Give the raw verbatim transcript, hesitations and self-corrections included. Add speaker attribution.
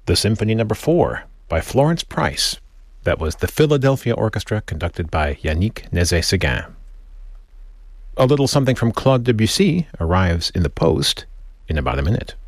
Speaker 1: the Symphony Number four by Florence Price. That was the Philadelphia Orchestra conducted by Yannick Nézet-Séguin. A little something from Claude Debussy arrives in the post in about a minute.